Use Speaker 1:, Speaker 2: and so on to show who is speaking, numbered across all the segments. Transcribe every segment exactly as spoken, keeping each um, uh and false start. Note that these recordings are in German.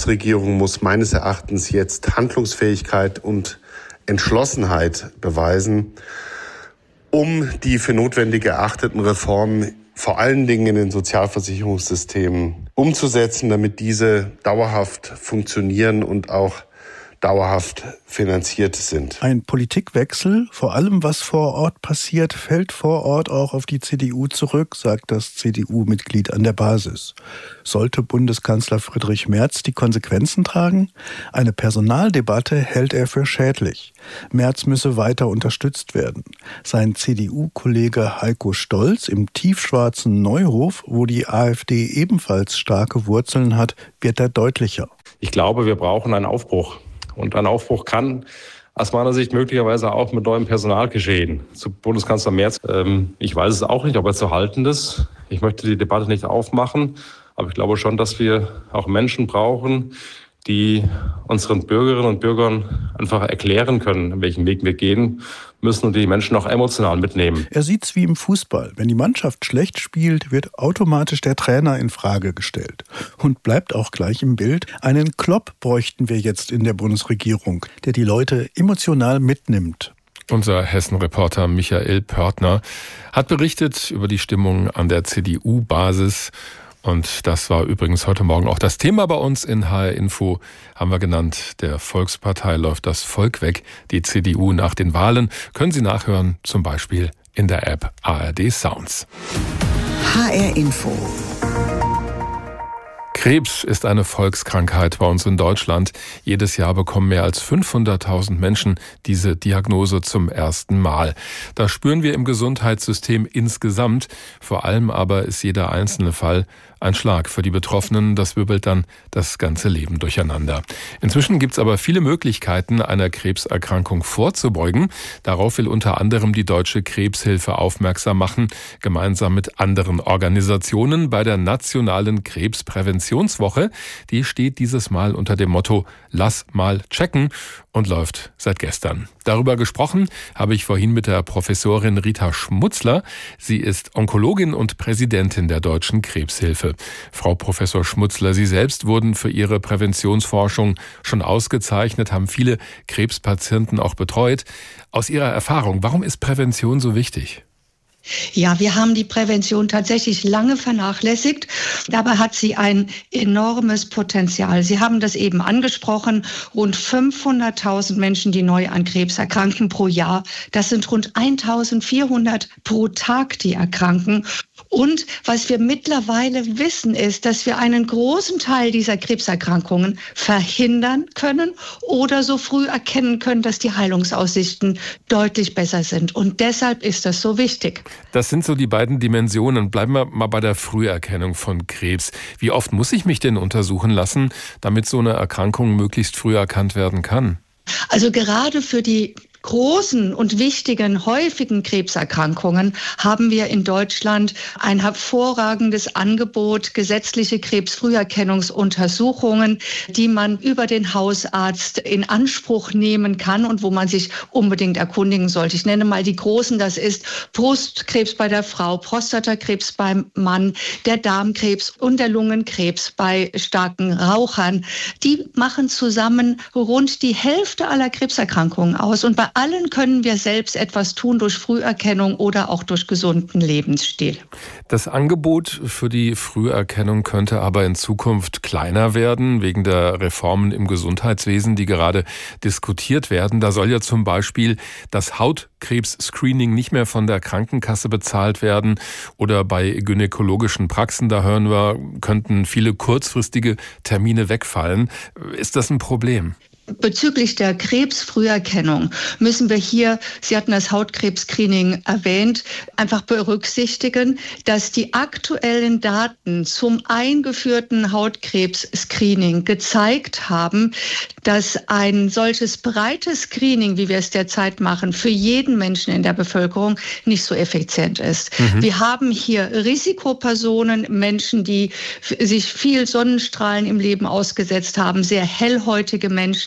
Speaker 1: Bundesregierung muss meines Erachtens jetzt Handlungsfähigkeit und Entschlossenheit beweisen, um die für notwendig erachteten Reformen vor allen Dingen in den Sozialversicherungssystemen umzusetzen, damit diese dauerhaft funktionieren und auch dauerhaft finanziert sind.
Speaker 2: Ein Politikwechsel, vor allem was vor Ort passiert, fällt vor Ort auch auf die C D U zurück, sagt das C D U-Mitglied an der Basis. Sollte Bundeskanzler Friedrich Merz die Konsequenzen tragen? Eine Personaldebatte hält er für schädlich. Merz müsse weiter unterstützt werden. Sein C D U-Kollege Heiko Stolz im tiefschwarzen Neuhof, wo die AfD ebenfalls starke Wurzeln hat, wird da deutlicher.
Speaker 3: Ich glaube, wir brauchen einen Aufbruch. Und ein Aufbruch kann aus meiner Sicht möglicherweise auch mit neuem Personal geschehen. Zu Bundeskanzler Merz, ähm, ich weiß es auch nicht, ob er zu halten ist. Ich möchte die Debatte nicht aufmachen, aber ich glaube schon, dass wir auch Menschen brauchen, die unseren Bürgerinnen und Bürgern einfach erklären können, welchen Weg wir gehen müssen und die Menschen auch emotional mitnehmen.
Speaker 2: Er sieht's wie im Fußball. Wenn die Mannschaft schlecht spielt, wird automatisch der Trainer in Frage gestellt. Und bleibt auch gleich im Bild, einen Klopp bräuchten wir jetzt in der Bundesregierung, der die Leute emotional mitnimmt.
Speaker 4: Unser Hessen-Reporter Michael Pörtner hat berichtet über die Stimmung an der C D U-Basis. Und das war übrigens heute Morgen auch das Thema bei uns in H R Info, haben wir genannt. Der Volkspartei läuft das Volk weg, die C D U nach den Wahlen. Können Sie nachhören, zum Beispiel in der App A R D Sounds.
Speaker 5: H R Info.
Speaker 4: Krebs ist eine Volkskrankheit bei uns in Deutschland. Jedes Jahr bekommen mehr als fünfhunderttausend Menschen diese Diagnose zum ersten Mal. Das spüren wir im Gesundheitssystem insgesamt. Vor allem aber ist jeder einzelne Fall ein Schlag für die Betroffenen. Das wirbelt dann das ganze Leben durcheinander. Inzwischen gibt es aber viele Möglichkeiten, einer Krebserkrankung vorzubeugen. Darauf will unter anderem die Deutsche Krebshilfe aufmerksam machen, gemeinsam mit anderen Organisationen bei der Nationalen Krebspräventionswoche. Die steht dieses Mal unter dem Motto „Lass mal checken" und läuft seit gestern. Darüber gesprochen habe ich vorhin mit der Professorin Rita Schmutzler. Sie ist Onkologin und Präsidentin der Deutschen Krebshilfe. Frau Professor Schmutzler, Sie selbst wurden für Ihre Präventionsforschung schon ausgezeichnet, haben viele Krebspatienten auch betreut. Aus Ihrer Erfahrung, warum ist Prävention so wichtig?
Speaker 6: Ja, wir haben die Prävention tatsächlich lange vernachlässigt. Dabei hat sie ein enormes Potenzial. Sie haben das eben angesprochen. Rund fünfhunderttausend Menschen, die neu an Krebs erkranken pro Jahr. Das sind rund eintausendvierhundert pro Tag, die erkranken. Und was wir mittlerweile wissen, ist, dass wir einen großen Teil dieser Krebserkrankungen verhindern können oder so früh erkennen können, dass die Heilungsaussichten deutlich besser sind. Und deshalb ist das so wichtig.
Speaker 4: Das sind so die beiden Dimensionen. Bleiben wir mal bei der Früherkennung von Krebs. Wie oft muss ich mich denn untersuchen lassen, damit so eine Erkrankung möglichst früh erkannt werden kann?
Speaker 6: Also gerade für die großen und wichtigen, häufigen Krebserkrankungen haben wir in Deutschland ein hervorragendes Angebot, gesetzliche Krebsfrüherkennungsuntersuchungen, die man über den Hausarzt in Anspruch nehmen kann und wo man sich unbedingt erkundigen sollte. Ich nenne mal die großen, das ist Brustkrebs bei der Frau, Prostatakrebs beim Mann, der Darmkrebs und der Lungenkrebs bei starken Rauchern. Die machen zusammen rund die Hälfte aller Krebserkrankungen aus und bei allen können wir selbst etwas tun durch Früherkennung oder auch durch gesunden Lebensstil.
Speaker 4: Das Angebot für die Früherkennung könnte aber in Zukunft kleiner werden, wegen der Reformen im Gesundheitswesen, die gerade diskutiert werden. Da soll ja zum Beispiel das Hautkrebs-Screening nicht mehr von der Krankenkasse bezahlt werden oder bei gynäkologischen Praxen, da hören wir, könnten viele kurzfristige Termine wegfallen. Ist das ein Problem?
Speaker 6: Bezüglich der Krebsfrüherkennung müssen wir hier, Sie hatten das Hautkrebs-Screening erwähnt, einfach berücksichtigen, dass die aktuellen Daten zum eingeführten Hautkrebs-Screening gezeigt haben, dass ein solches breites Screening, wie wir es derzeit machen, für jeden Menschen in der Bevölkerung nicht so effizient ist. Mhm. Wir haben hier Risikopersonen, Menschen, die sich viel Sonnenstrahlen im Leben ausgesetzt haben, sehr hellhäutige Menschen,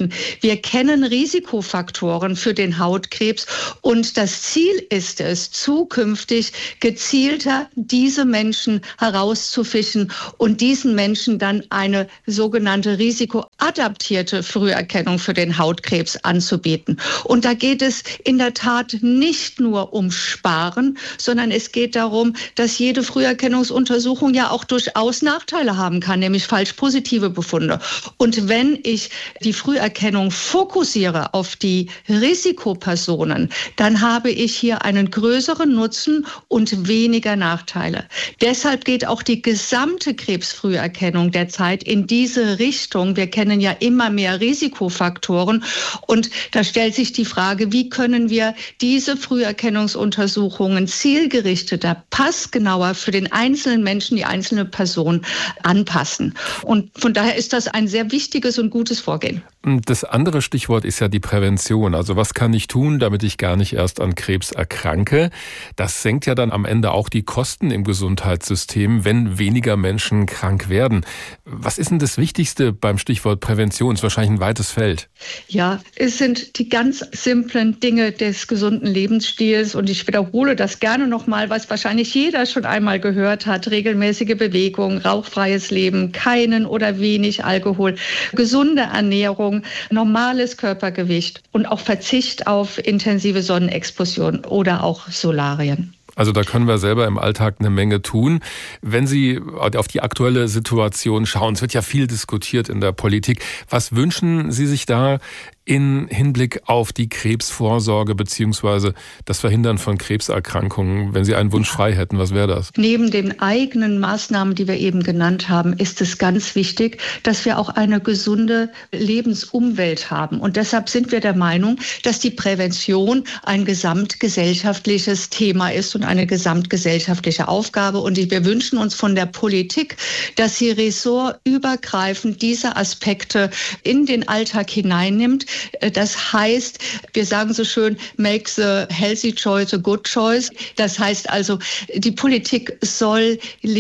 Speaker 6: betrachten. Wir kennen Risikofaktoren für den Hautkrebs und das Ziel ist es, zukünftig gezielter diese Menschen herauszufischen und diesen Menschen dann eine sogenannte risikoadaptierte Früherkennung für den Hautkrebs anzubieten. Und da geht es in der Tat nicht nur um Sparen, sondern es geht darum, dass jede Früherkennungsuntersuchung ja auch durchaus Nachteile haben kann, nämlich falsch positive Befunde. Und wenn ich die Früherkennung fokussiere auf die Risikopersonen, dann habe ich hier einen größeren Nutzen und weniger Nachteile. Deshalb geht auch die gesamte Krebsfrüherkennung derzeit in diese Richtung. Wir kennen ja immer mehr Risikofaktoren und da stellt sich die Frage, wie können wir diese Früherkennungsuntersuchungen zielgerichteter, passgenauer für den einzelnen Menschen, die einzelne Person anpassen. Und von daher ist das ein sehr wichtiges und gutes Vorgehen.
Speaker 4: Das andere Stichwort ist ja die Prävention. Also was kann ich tun, damit ich gar nicht erst an Krebs erkranke? Das senkt ja dann am Ende auch die Kosten im Gesundheitssystem, wenn weniger Menschen krank werden. Was ist denn das Wichtigste beim Stichwort Prävention? Das ist wahrscheinlich ein weites Feld.
Speaker 6: Ja, es sind die ganz simplen Dinge des gesunden Lebensstils und ich wiederhole das gerne nochmal, was wahrscheinlich jeder schon einmal gehört hat. Regelmäßige Bewegung, rauchfreies Leben, keinen oder wenig Alkohol, gesunde Ernährung, normales Körpergewicht und auch Verzicht auf intensive Sonnenexposition oder auch Solarien.
Speaker 4: Also da können wir selber im Alltag eine Menge tun. Wenn Sie auf die aktuelle Situation schauen, es wird ja viel diskutiert in der Politik. Was wünschen Sie sich da in Hinblick auf die Krebsvorsorge bzw. das Verhindern von Krebserkrankungen? Wenn Sie einen Wunsch frei hätten, was wäre das?
Speaker 6: Neben den eigenen Maßnahmen, die wir eben genannt haben, ist es ganz wichtig, dass wir auch eine gesunde Lebensumwelt haben. Und deshalb sind wir der Meinung, dass die Prävention ein gesamtgesellschaftliches Thema ist und eine gesamtgesellschaftliche Aufgabe. Und wir wünschen uns von der Politik, dass sie ressortübergreifend diese Aspekte in den Alltag hineinnimmt. Das heißt, wir sagen so schön, make the healthy choice a good choice. Das heißt also, die Politik soll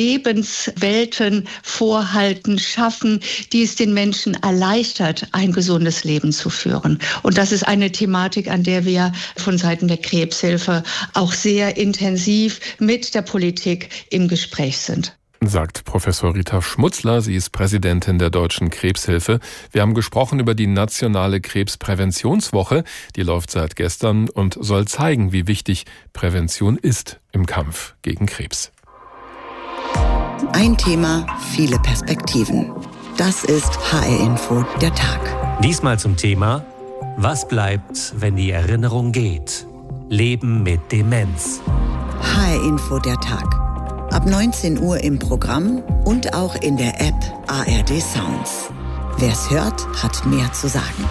Speaker 6: Lebenswelten vorhalten, schaffen, die es den Menschen erleichtert, ein gesundes Leben zu führen. Und das ist eine Thematik, an der wir von Seiten der Krebshilfe auch sehr intensiv mit der Politik im Gespräch sind.
Speaker 4: Sagt Professor Rita Schmutzler. Sie ist Präsidentin der Deutschen Krebshilfe. Wir haben gesprochen über die nationale Krebspräventionswoche. Die läuft seit gestern und soll zeigen, wie wichtig Prävention ist im Kampf gegen Krebs.
Speaker 5: Ein Thema, viele Perspektiven. Das ist H R-Info der Tag.
Speaker 7: Diesmal zum Thema: Was bleibt, wenn die Erinnerung geht? Leben mit Demenz.
Speaker 5: H R-Info der Tag. Ab neunzehn Uhr im Programm und auch in der App A R D Sounds. Wer's hört, hat mehr zu sagen.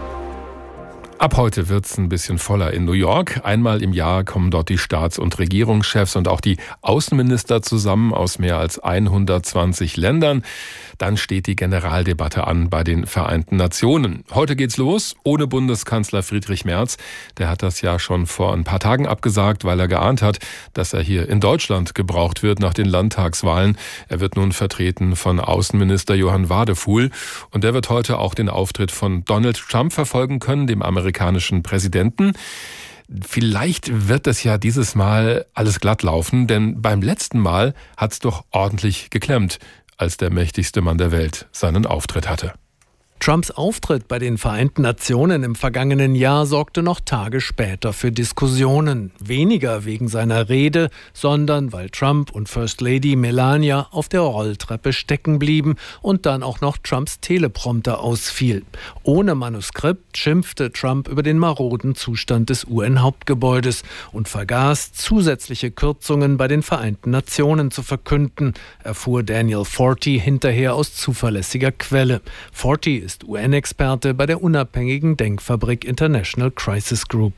Speaker 4: Ab heute wird's ein bisschen voller in New York. Einmal im Jahr kommen dort die Staats- und Regierungschefs und auch die Außenminister zusammen aus mehr als hundertzwanzig Ländern. Dann steht die Generaldebatte an bei den Vereinten Nationen. Heute geht's los ohne Bundeskanzler Friedrich Merz. Der hat das ja schon vor ein paar Tagen abgesagt, weil er geahnt hat, dass er hier in Deutschland gebraucht wird nach den Landtagswahlen. Er wird nun vertreten von Außenminister Johann Wadefuhl. Und der wird heute auch den Auftritt von Donald Trump verfolgen können, dem amerikanischen Präsidenten. Vielleicht wird das ja dieses Mal alles glatt laufen, denn beim letzten Mal hat's doch ordentlich geklemmt, als der mächtigste Mann der Welt seinen Auftritt hatte.
Speaker 8: Trumps Auftritt bei den Vereinten Nationen im vergangenen Jahr sorgte noch Tage später für Diskussionen. Weniger wegen seiner Rede, sondern weil Trump und First Lady Melania auf der Rolltreppe stecken blieben und dann auch noch Trumps Teleprompter ausfiel. Ohne Manuskript schimpfte Trump über den maroden Zustand des U N-Hauptgebäudes und vergaß, zusätzliche Kürzungen bei den Vereinten Nationen zu verkünden, erfuhr Daniel Forti hinterher aus zuverlässiger Quelle. Forti ist ist U N-Experte bei der unabhängigen Denkfabrik International Crisis Group.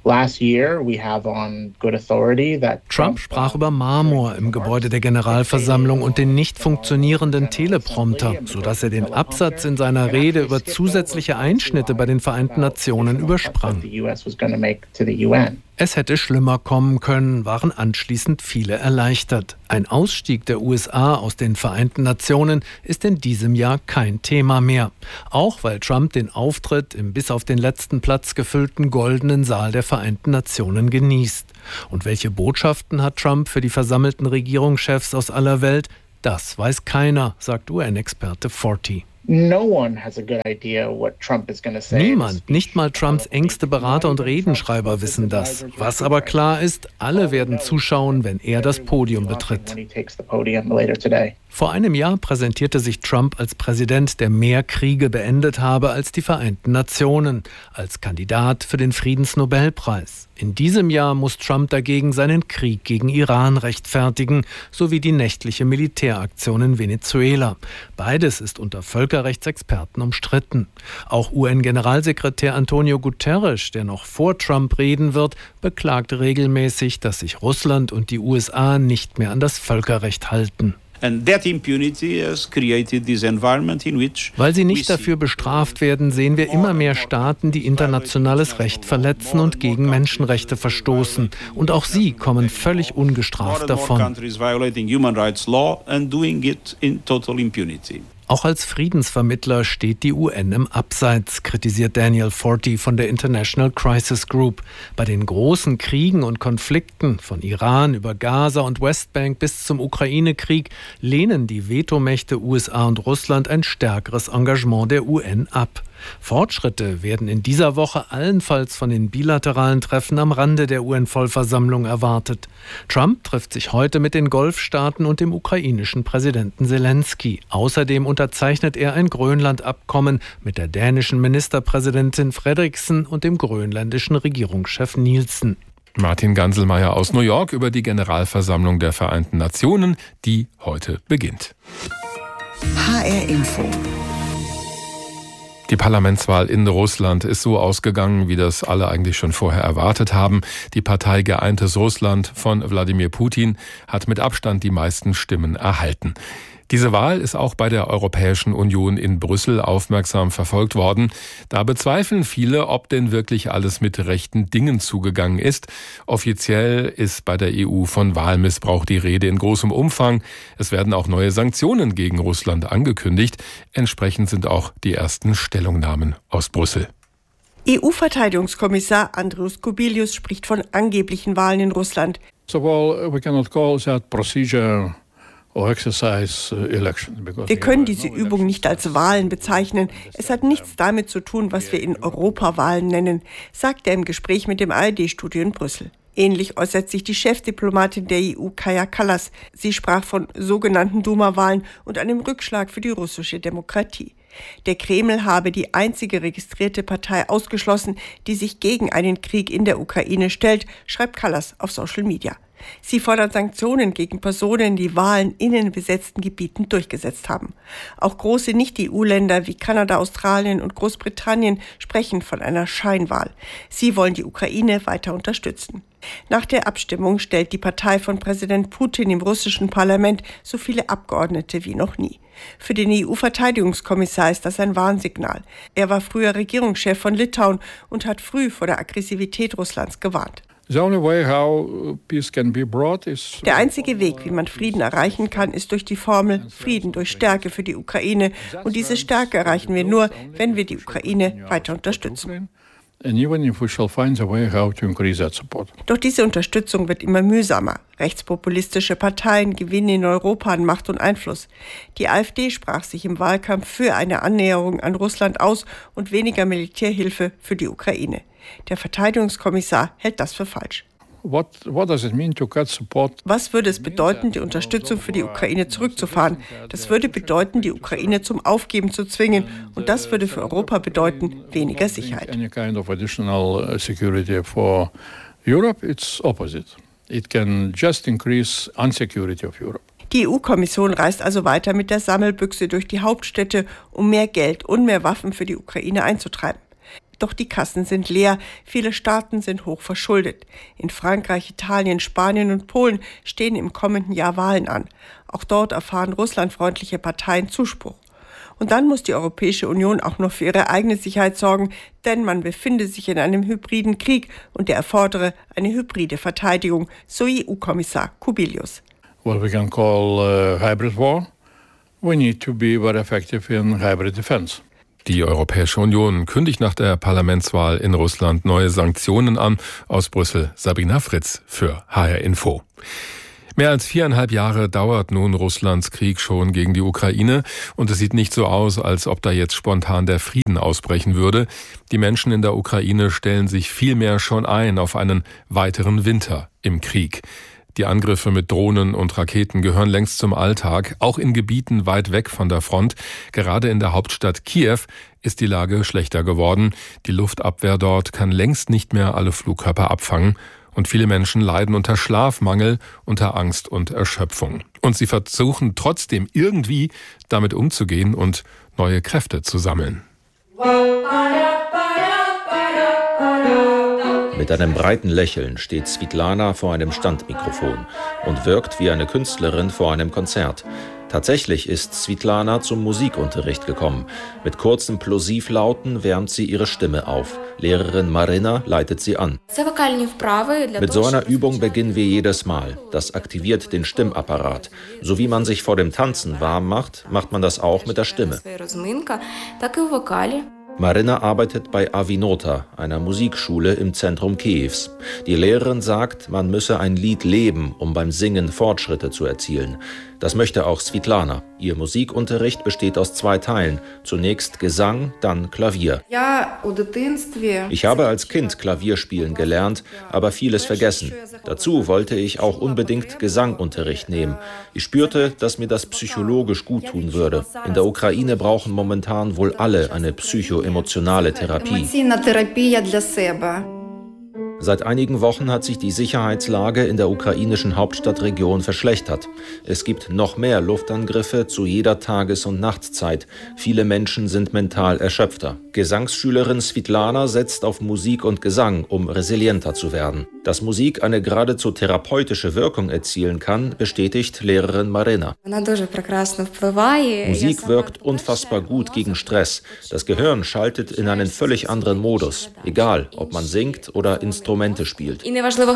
Speaker 8: Trump sprach über Marmor im Gebäude der Generalversammlung und den nicht funktionierenden Teleprompter, sodass er den Absatz in seiner Rede über zusätzliche Einschnitte bei den Vereinten Nationen übersprang. Es hätte schlimmer kommen können, waren anschließend viele erleichtert. Ein Ausstieg der U S A aus den Vereinten Nationen ist in diesem Jahr kein Thema mehr. Auch weil Trump den Auftritt im bis auf den letzten Platz gefüllten Goldenen Saal der Vereinten Nationen genießt. Und welche Botschaften hat Trump für die versammelten Regierungschefs aus aller Welt? Das weiß keiner, sagt U N-Experte Forti. Niemand, nicht mal Trumps engste Berater und Redenschreiber wissen das. Was aber klar ist, alle werden zuschauen, wenn er das Podium betritt. Vor einem Jahr präsentierte sich Trump als Präsident, der mehr Kriege beendet habe als die Vereinten Nationen, als Kandidat für den Friedensnobelpreis. In diesem Jahr muss Trump dagegen seinen Krieg gegen Iran rechtfertigen, sowie die nächtliche Militäraktion in Venezuela. Beides ist unter Völkerrechtsexperten umstritten. Auch U N-Generalsekretär Antonio Guterres, der noch vor Trump reden wird, beklagt regelmäßig, dass sich Russland und die U S A nicht mehr an das Völkerrecht halten. Weil sie nicht dafür bestraft werden, sehen wir immer mehr Staaten, die internationales Recht verletzen und gegen Menschenrechte verstoßen. Und auch sie kommen völlig ungestraft davon. Auch als Friedensvermittler steht die U N im Abseits, kritisiert Daniel Forti von der International Crisis Group. Bei den großen Kriegen und Konflikten, von Iran über Gaza und Westbank bis zum Ukraine-Krieg, lehnen die Vetomächte U S A und Russland ein stärkeres Engagement der U N ab. Fortschritte werden in dieser Woche allenfalls von den bilateralen Treffen am Rande der U N-Vollversammlung erwartet. Trump trifft sich heute mit den Golfstaaten und dem ukrainischen Präsidenten Zelensky. Außerdem unterzeichnet er ein Grönland-Abkommen mit der dänischen Ministerpräsidentin Frederiksen und dem grönländischen Regierungschef Nielsen.
Speaker 4: Martin Ganselmeier aus New York über die Generalversammlung der Vereinten Nationen, die heute beginnt.
Speaker 5: H R Info.
Speaker 4: Die Parlamentswahl in Russland ist so ausgegangen, wie das alle eigentlich schon vorher erwartet haben. Die Partei Geeintes Russland von Wladimir Putin hat mit Abstand die meisten Stimmen erhalten. Diese Wahl ist auch bei der Europäischen Union in Brüssel aufmerksam verfolgt worden. Da bezweifeln viele, ob denn wirklich alles mit rechten Dingen zugegangen ist. Offiziell ist bei der E U von Wahlmissbrauch die Rede in großem Umfang. Es werden auch neue Sanktionen gegen Russland angekündigt. Entsprechend sind auch die ersten Stellungnahmen aus Brüssel.
Speaker 9: E U-Verteidigungskommissar Andrius Kubilius spricht von angeblichen Wahlen in Russland.
Speaker 10: So, well, we cannot call that procedure.
Speaker 9: Wir können diese Übung nicht als Wahlen bezeichnen. Es hat nichts damit zu tun, was wir in Europawahlen nennen, sagt er im Gespräch mit dem A R D-Studio in Brüssel. Ähnlich äußert sich die Chefdiplomatin der E U, Kaja Kallas. Sie sprach von sogenannten Duma-Wahlen und einem Rückschlag für die russische Demokratie. Der Kreml habe die einzige registrierte Partei ausgeschlossen, die sich gegen einen Krieg in der Ukraine stellt, schreibt Kallas auf Social Media. Sie fordert Sanktionen gegen Personen, die Wahlen in den besetzten Gebieten durchgesetzt haben. Auch große Nicht-E U-Länder wie Kanada, Australien und Großbritannien sprechen von einer Scheinwahl. Sie wollen die Ukraine weiter unterstützen. Nach der Abstimmung stellt die Partei von Präsident Putin im russischen Parlament so viele Abgeordnete wie noch nie. Für den E U-Verteidigungskommissar ist das ein Warnsignal. Er war früher Regierungschef von Litauen und hat früh vor der Aggressivität Russlands gewarnt.
Speaker 10: Der
Speaker 9: einzige Weg, wie man Frieden erreichen kann, ist durch die Formel Frieden durch Stärke für die Ukraine. Und diese Stärke erreichen wir nur, wenn wir die Ukraine weiter unterstützen. Doch diese Unterstützung wird immer mühsamer. Rechtspopulistische Parteien gewinnen in Europa an Macht und Einfluss. Die AfD sprach sich im Wahlkampf für eine Annäherung an Russland aus und weniger Militärhilfe für die Ukraine. Der Verteidigungskommissar hält das für falsch.
Speaker 10: What, what does it mean to cut support?
Speaker 9: Was würde es bedeuten, die Unterstützung für die Ukraine zurückzufahren? Das würde bedeuten, die Ukraine zum Aufgeben zu zwingen. Und das würde für Europa bedeuten, weniger Sicherheit.
Speaker 10: Any kind of additional security for Europe, it's opposite. It can just increase insecurity of Europe.
Speaker 9: Die E U-Kommission reist also weiter mit der Sammelbüchse durch die Hauptstädte, um mehr Geld und mehr Waffen für die Ukraine einzutreiben. Doch die Kassen sind leer, viele Staaten sind hoch verschuldet. In Frankreich, Italien, Spanien und Polen stehen im kommenden Jahr Wahlen an. Auch dort erfahren russlandfreundliche Parteien Zuspruch. Und dann muss die Europäische Union auch noch für ihre eigene Sicherheit sorgen, denn man befinde sich in einem hybriden Krieg und der erfordere eine hybride Verteidigung, so E U-Kommissar Kubilius.
Speaker 10: What we can call uh, hybrid war, we need to be very effective in hybrid defense.
Speaker 4: Die Europäische Union kündigt nach der Parlamentswahl in Russland neue Sanktionen an. Aus Brüssel Sabrina Fritz für H R Info. Mehr als viereinhalb Jahre dauert nun Russlands Krieg schon gegen die Ukraine und es sieht nicht so aus, als ob da jetzt spontan der Frieden ausbrechen würde. Die Menschen in der Ukraine stellen sich vielmehr schon ein auf einen weiteren Winter im Krieg. Die Angriffe mit Drohnen und Raketen gehören längst zum Alltag, auch in Gebieten weit weg von der Front. Gerade in der Hauptstadt Kiew ist die Lage schlechter geworden. Die Luftabwehr dort kann längst nicht mehr alle Flugkörper abfangen. Und viele Menschen leiden unter Schlafmangel, unter Angst und Erschöpfung. Und sie versuchen trotzdem irgendwie damit umzugehen und neue Kräfte zu sammeln.
Speaker 11: Mit einem breiten Lächeln steht Svitlana vor einem Standmikrofon und wirkt wie eine Künstlerin vor einem Konzert. Tatsächlich ist Svitlana zum Musikunterricht gekommen. Mit kurzen Plosivlauten wärmt sie ihre Stimme auf. Lehrerin Marina leitet sie an. Mit so einer Übung beginnen wir jedes Mal. Das aktiviert den Stimmapparat. So wie man sich vor dem Tanzen warm macht, macht man das auch mit der Stimme. Marina arbeitet bei Avinota, einer Musikschule im Zentrum Kiews. Die Lehrerin sagt, man müsse ein Lied leben, um beim Singen Fortschritte zu erzielen. Das möchte auch Svitlana. Ihr Musikunterricht besteht aus zwei Teilen. Zunächst Gesang, dann Klavier. Ich habe als Kind Klavierspielen gelernt, aber vieles vergessen. Dazu wollte ich auch unbedingt Gesangunterricht nehmen. Ich spürte, dass mir das psychologisch gut tun würde. In der Ukraine brauchen momentan wohl alle eine psychoemotionale Therapie. Seit einigen Wochen hat sich die Sicherheitslage in der ukrainischen Hauptstadtregion verschlechtert. Es gibt noch mehr Luftangriffe zu jeder Tages- und Nachtzeit. Viele Menschen sind mental erschöpfter. Gesangsschülerin Svitlana setzt auf Musik und Gesang, um resilienter zu werden. Dass Musik eine geradezu therapeutische Wirkung erzielen kann, bestätigt Lehrerin Marina. Musik wirkt unfassbar gut gegen Stress. Das Gehirn schaltet in einen völlig anderen Modus, egal ob man singt oder Instrumente spielt.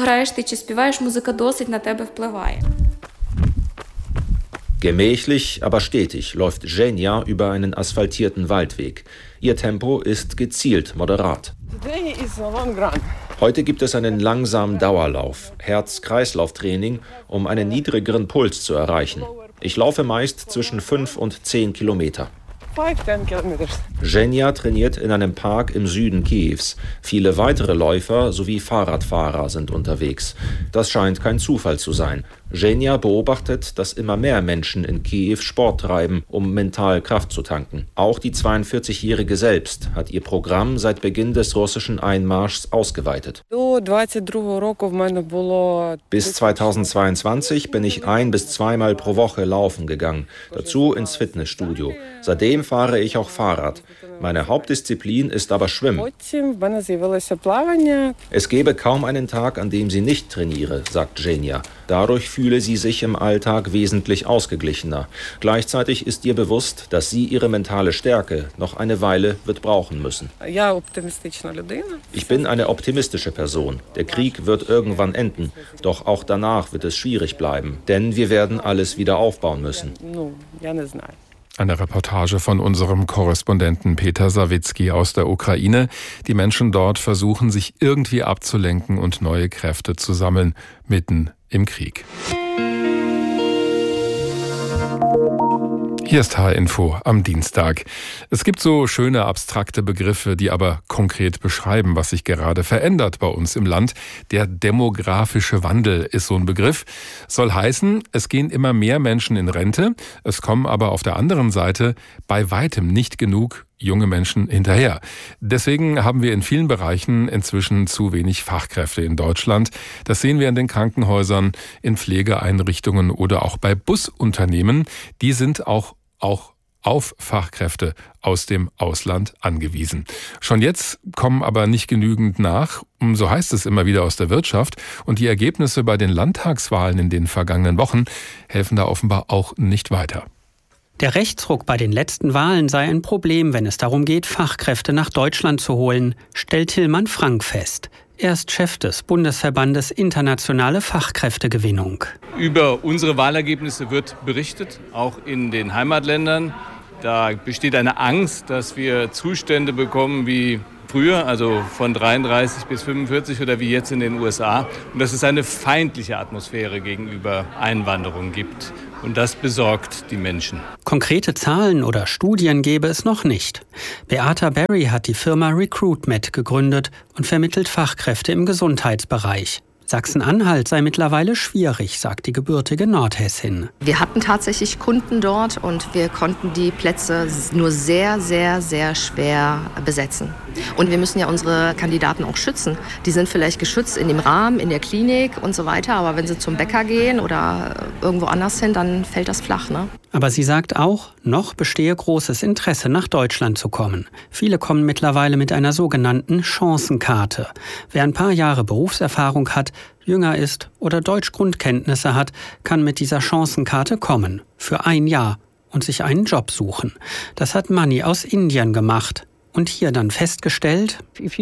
Speaker 11: Gemächlich, aber stetig läuft Zhenya über einen asphaltierten Waldweg. Ihr Tempo ist gezielt moderat. Heute gibt es einen langsamen Dauerlauf, Herz-Kreislauf-Training, um einen niedrigeren Puls zu erreichen. Ich laufe meist zwischen fünf und zehn Kilometer. Zhenya trainiert in einem Park im Süden Kiews. Viele weitere Läufer sowie Fahrradfahrer sind unterwegs. Das scheint kein Zufall zu sein. Zhenya beobachtet, dass immer mehr Menschen in Kiew Sport treiben, um mental Kraft zu tanken. Auch die zweiundvierzigjährige selbst hat ihr Programm seit Beginn des russischen Einmarschs ausgeweitet. Bis zweitausendzweiundzwanzig bin ich ein- bis zweimal pro Woche laufen gegangen, dazu ins Fitnessstudio. Seitdem fahre ich auch Fahrrad. Meine Hauptdisziplin ist aber Schwimmen. Es gäbe kaum einen Tag, an dem sie nicht trainiere, sagt Zhenya. Dadurch fühle sie sich im Alltag wesentlich ausgeglichener. Gleichzeitig ist ihr bewusst, dass sie ihre mentale Stärke noch eine Weile wird brauchen müssen. Ich bin eine optimistische Person. Der Krieg wird irgendwann enden. Doch auch danach wird es schwierig bleiben. Denn wir werden alles wieder aufbauen müssen.
Speaker 4: Eine Reportage von unserem Korrespondenten Peter Sawicki aus der Ukraine. Die Menschen dort versuchen, sich irgendwie abzulenken und neue Kräfte zu sammeln, mitten im Krieg. Hier ist H R-Info am Dienstag. Es gibt so schöne abstrakte Begriffe, die aber konkret beschreiben, was sich gerade verändert bei uns im Land. Der demografische Wandel ist so ein Begriff. Soll heißen, es gehen immer mehr Menschen in Rente, es kommen aber auf der anderen Seite bei weitem nicht genug junge Menschen hinterher. Deswegen haben wir in vielen Bereichen inzwischen zu wenig Fachkräfte in Deutschland. Das sehen wir in den Krankenhäusern, in Pflegeeinrichtungen oder auch bei Busunternehmen. Die sind auch, auch auf Fachkräfte aus dem Ausland angewiesen. Schon jetzt kommen aber nicht genügend nach, so heißt es immer wieder aus der Wirtschaft. Und die Ergebnisse bei den Landtagswahlen in den vergangenen Wochen helfen da offenbar auch nicht weiter.
Speaker 12: Der Rechtsruck bei den letzten Wahlen sei ein Problem, wenn es darum geht, Fachkräfte nach Deutschland zu holen, stellt Tillmann Frank fest. Er ist Chef des Bundesverbandes Internationale Fachkräftegewinnung.
Speaker 13: Über unsere Wahlergebnisse wird berichtet, auch in den Heimatländern. Da besteht eine Angst, dass wir Zustände bekommen wie früher, also von dreiunddreißig bis fünfundvierzig oder wie jetzt in den U S A. Und dass es eine feindliche Atmosphäre gegenüber Einwanderung gibt. Und das besorgt die Menschen.
Speaker 12: Konkrete Zahlen oder Studien gäbe es noch nicht. Beata Berry hat die Firma RecruitMed gegründet und vermittelt Fachkräfte im Gesundheitsbereich. Sachsen-Anhalt sei mittlerweile schwierig, sagt die gebürtige Nordhessin.
Speaker 14: Wir hatten tatsächlich Kunden dort und wir konnten die Plätze nur sehr, sehr, sehr schwer besetzen. Und wir müssen ja unsere Kandidaten auch schützen. Die sind vielleicht geschützt in dem Rahmen, in der Klinik und so weiter, aber wenn sie zum Bäcker gehen oder irgendwo anders hin, dann fällt das flach, ne?
Speaker 12: Aber sie sagt auch, noch bestehe großes Interesse, nach Deutschland zu kommen. Viele kommen mittlerweile mit einer sogenannten Chancenkarte. Wer ein paar Jahre Berufserfahrung hat, jünger ist oder Deutschgrundkenntnisse hat, kann mit dieser Chancenkarte kommen. Für ein Jahr und sich einen Job suchen. Das hat Mani aus Indien gemacht. Und hier dann festgestellt,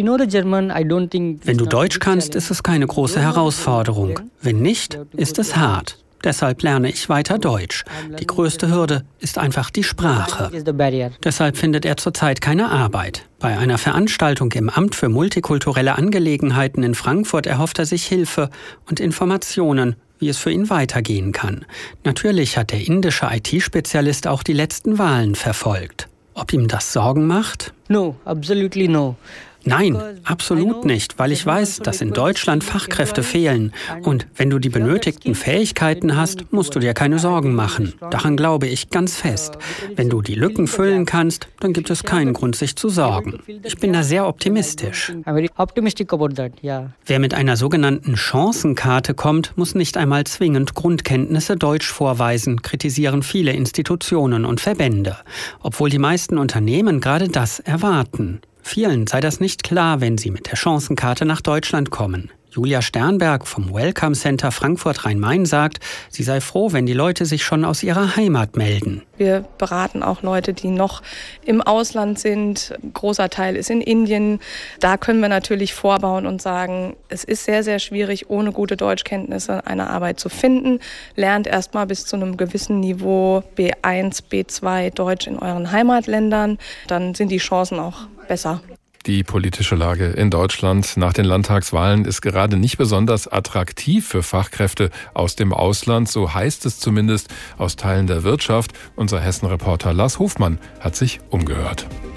Speaker 12: wenn du Deutsch kannst, ist es keine große Herausforderung. Wenn nicht, ist es hart. Deshalb lerne ich weiter Deutsch. Die größte Hürde ist einfach die Sprache. Deshalb findet er zurzeit keine Arbeit. Bei einer Veranstaltung im Amt für multikulturelle Angelegenheiten in Frankfurt erhofft er sich Hilfe und Informationen, wie es für ihn weitergehen kann. Natürlich hat der indische I T-Spezialist auch die letzten Wahlen verfolgt. Ob ihm das Sorgen macht?
Speaker 15: No, absolutely no.
Speaker 12: Nein, absolut nicht, weil ich weiß, dass in Deutschland Fachkräfte fehlen. Und wenn du die benötigten Fähigkeiten hast, musst du dir keine Sorgen machen. Daran glaube ich ganz fest. Wenn du die Lücken füllen kannst, dann gibt es keinen Grund, sich zu sorgen. Ich bin da sehr optimistisch. Wer mit einer sogenannten Chancenkarte kommt, muss nicht einmal zwingend Grundkenntnisse Deutsch vorweisen, kritisieren viele Institutionen und Verbände. Obwohl die meisten Unternehmen gerade das erwarten. Vielen sei das nicht klar, wenn sie mit der Chancenkarte nach Deutschland kommen. Julia Sternberg vom Welcome Center Frankfurt Rhein-Main sagt, sie sei froh, wenn die Leute sich schon aus ihrer Heimat melden.
Speaker 16: Wir beraten auch Leute, die noch im Ausland sind. Ein großer Teil ist in Indien. Da können wir natürlich vorbauen und sagen, es ist sehr, sehr schwierig, ohne gute Deutschkenntnisse eine Arbeit zu finden. Lernt erst mal bis zu einem gewissen Niveau B eins, B zwei Deutsch in euren Heimatländern. Dann sind die Chancen auch besser.
Speaker 4: Die politische Lage in Deutschland nach den Landtagswahlen ist gerade nicht besonders attraktiv für Fachkräfte aus dem Ausland. So heißt es zumindest aus Teilen der Wirtschaft. Unser Hessen-Reporter Lars Hofmann hat sich umgehört.